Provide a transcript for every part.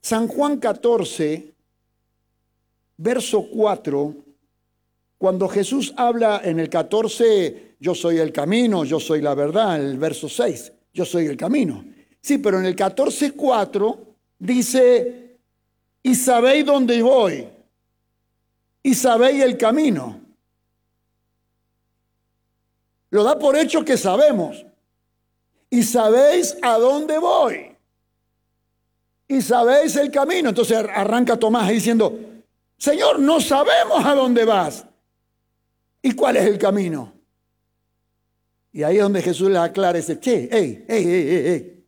San Juan 14, verso 4, cuando Jesús habla en el 14, yo soy el camino, yo soy la verdad, en el verso 6, yo soy el camino. Sí, pero en el 14:4 dice, y sabéis dónde voy, y sabéis el camino. Lo da por hecho que sabemos. Y sabéis a dónde voy. Y sabéis el camino. Entonces arranca Tomás diciendo, Señor, no sabemos a dónde vas. ¿Y cuál es el camino? Y ahí es donde Jesús le aclara, dice, hey.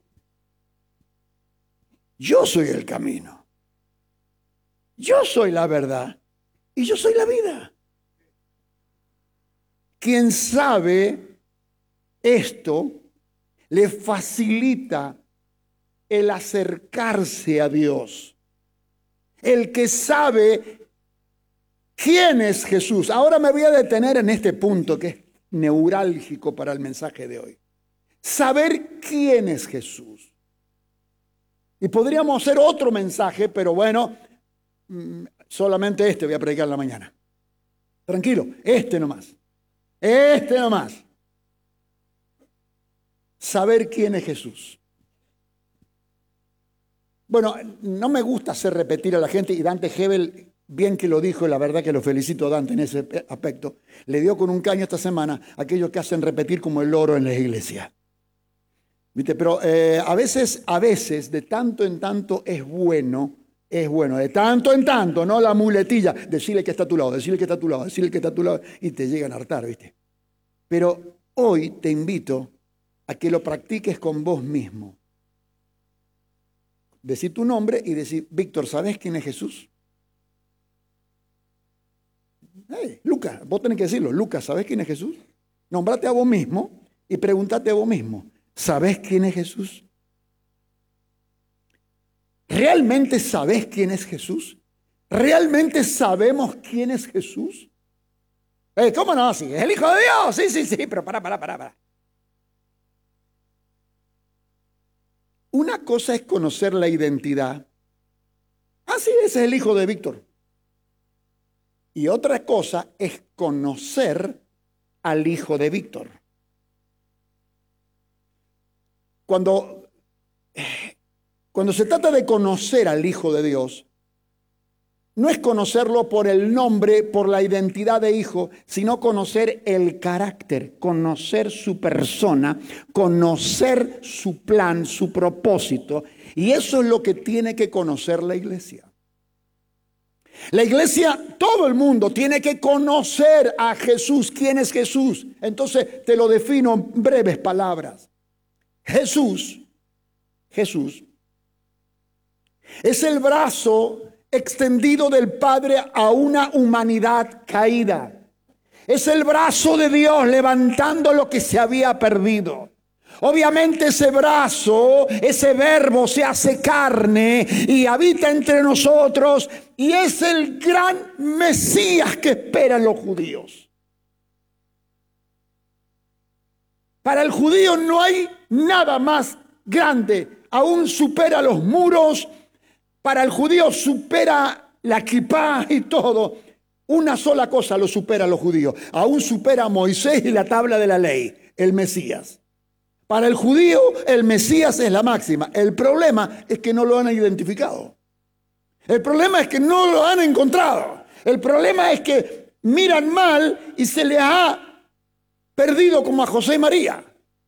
Yo soy el camino. Yo soy la verdad. Y yo soy la vida. Quien sabe esto, le facilita el acercarse a Dios. El que sabe quién es Jesús. Ahora me voy a detener en este punto que es neurálgico para el mensaje de hoy. Saber quién es Jesús. Y podríamos hacer otro mensaje, pero bueno, solamente este voy a predicar en la mañana. Tranquilo, este nomás. Saber quién es Jesús. Bueno, no me gusta hacer repetir a la gente, y Dante Hebel, bien que lo dijo, la verdad que lo felicito a Dante en ese aspecto, le dio con un caño esta semana a aquellos que hacen repetir como el loro en la iglesia. ¿Viste? Pero a veces, de tanto en tanto es bueno, de tanto en tanto, no la muletilla, decirle que está a tu lado, decirle que está a tu lado, decirle que está a tu lado, y te llegan a hartar, ¿viste? Pero hoy te invito a que lo practiques con vos mismo. Decir tu nombre y decir, Víctor, ¿sabés quién es Jesús? Hey, Lucas, vos tenés que decirlo. Lucas, ¿sabés quién es Jesús? Nombrate a vos mismo y pregúntate a vos mismo, ¿sabés quién es Jesús? ¿Realmente sabés quién es Jesús? ¿Realmente sabemos quién es Jesús? ¿Cómo no? Sí, es el Hijo de Dios. Sí, pero para. Una cosa es conocer la identidad. Sí, ese es el hijo de Víctor. Y otra cosa es conocer al hijo de Víctor. Cuando se trata de conocer al Hijo de Dios, no es conocerlo por el nombre, por la identidad de hijo, sino conocer el carácter, conocer su persona, conocer su plan, su propósito. Y eso es lo que tiene que conocer la iglesia. La iglesia, todo el mundo tiene que conocer a Jesús. ¿Quién es Jesús? Entonces te lo defino en breves palabras. Jesús es el brazo extendido del Padre a una humanidad caída. Es el brazo de Dios levantando lo que se había perdido. Obviamente ese brazo, ese verbo se hace carne y habita entre nosotros y es el gran Mesías que esperan los judíos. Para el judío no hay nada más grande, aún supera los muros. Para el judío supera la kipá y todo. Una sola cosa lo supera a los judíos. Aún supera a Moisés y la tabla de la ley, el Mesías. Para el judío el Mesías es la máxima. El problema es que no lo han identificado. El problema es que no lo han encontrado. El problema es que miran mal y se les ha perdido como a José y María.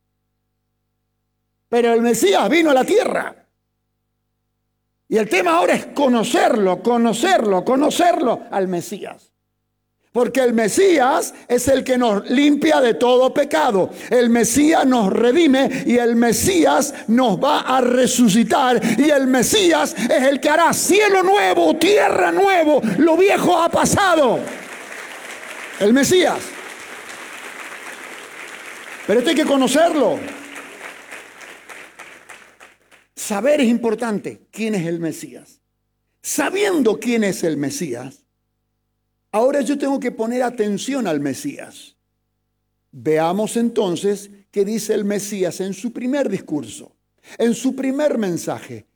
Pero el Mesías vino a la tierra. Y el tema ahora es conocerlo al Mesías. Porque el Mesías es el que nos limpia de todo pecado. El Mesías nos redime y el Mesías nos va a resucitar. Y el Mesías es el que hará cielo nuevo, tierra nuevo. Lo viejo ha pasado. El Mesías. Pero esto hay que conocerlo. Saber es importante quién es el Mesías. Sabiendo quién es el Mesías, ahora yo tengo que poner atención al Mesías. Veamos entonces qué dice el Mesías en su primer discurso, en su primer mensaje.